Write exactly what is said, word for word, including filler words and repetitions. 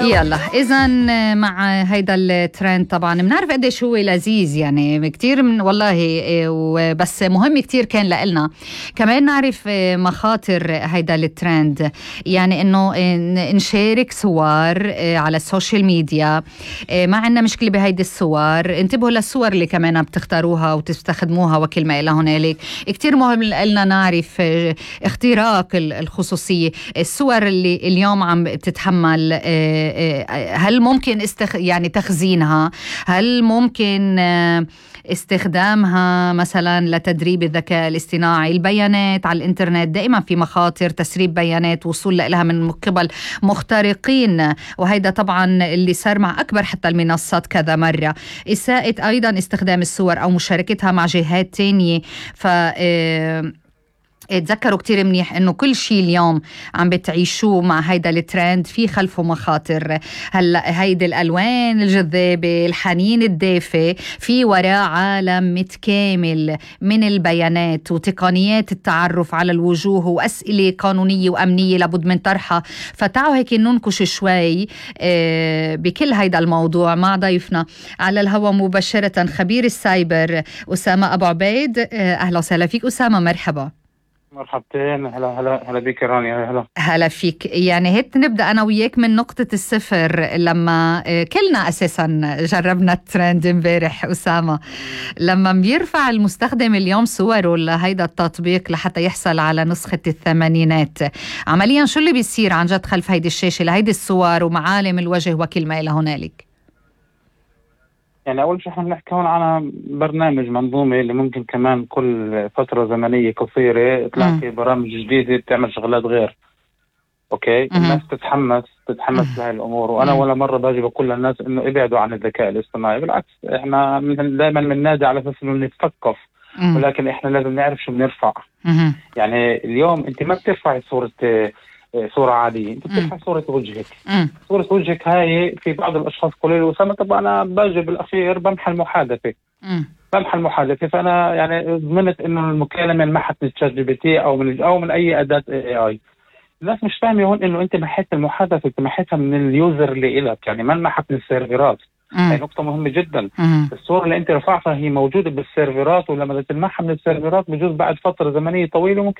يلا إذا مع هيدا الترند طبعا بنعرف قديش هو لذيذ، يعني كتير من والله، بس مهم كتير كان لنا كمان نعرف مخاطر هيدا الترند، يعني إنه نشارك صور على السوشيال ميديا. ما عندنا مشكلة بهيدي الصور، انتبهوا للصور اللي كمان بتختاروها وتستخدموها وكل ما إلى هنالك. كتير مهم لنا نعرف اختراق الخصوصية. الصور اللي اليوم عم بتتحمل هل ممكن استخ... يعني تخزينها؟ هل ممكن استخدامها مثلا لتدريب الذكاء الاصطناعي؟ البيانات على الانترنت دائما في مخاطر تسريب بيانات، وصول لها من قبل مخترقين، وهيدا طبعا اللي صار مع أكبر حتى المنصات كذا مرة. إساءة أيضا استخدام الصور أو مشاركتها مع جهات تانية. ف اتذكروا كتير منيح انه كل شيء اليوم عم بتعيشوه مع هيدا الترند في خلفه مخاطر. هلا هيدي الالوان الجذابه، الحنين الدافئ، في وراء عالم متكامل من البيانات وتقنيات التعرف على الوجوه واسئله قانونيه وامنيه لابد من طرحها. فتعوا هيك ننكش شوي بكل هيدا الموضوع مع ضيفنا على الهواء مباشره، خبير السايبر أسامة أبو عبيد. اهلا وسهلا فيك أسامة، مرحبا. مرحبتين، هلا هلا هلا بك رانيا. هلا هلا فيك. يعني هيك نبدأ أنا وياك من نقطة الصفر، لما كلنا أساسا جربنا الترند امبارح أسامة، لما بيرفع المستخدم اليوم صوره لهيدا التطبيق لحتى يحصل على نسخة الثمانينات، عمليا شو اللي بيصير عن جد خلف هيدي الشاشة لهيدي الصور ومعالم الوجه وكل ما إلى هنالك؟ يعني أول شيء احنا بنحكي هون على برنامج منظومة اللي ممكن كمان كل فترة زمنية قصيرة تلاقي برامج جديدة بتعمل شغلات غير. أوكي، مم. الناس تتحمس تتحمس لهي الأمور، وأنا ولا مرة باجي بقول للناس إنه ابعدوا عن الذكاء الاصطناعي، بالعكس إحنا دائما بننادي على أساس إنه نتثقف، ولكن إحنا لازم نعرف شو بنرفع. مم. يعني اليوم أنت ما بترفعي صورة صورة عادية، انت بترفع صورة وجهك. مم. صورة وجهك هاي في بعض الاشخاص قليل وسامة، طب انا باجي بالاخير بمحى المحادثة. مم. بمحى المحادثة، فانا يعني ضمنت انه المكالمة انمحت من تشات جي بي تي او من او من اي اداة اي اي. الناس مش فاهمة هون انه انت محيت المحادثة، انت محيتها من اليوزر اللي الك، يعني ما انمحت من السيرفرات. هاي نقطة مهمة جدا. مم. الصورة اللي انت رفعتها هي موجودة بالسيرفرات، ولما تنمحى من السيرفرات بجوز بعد فترة زمنية طويلة ممكن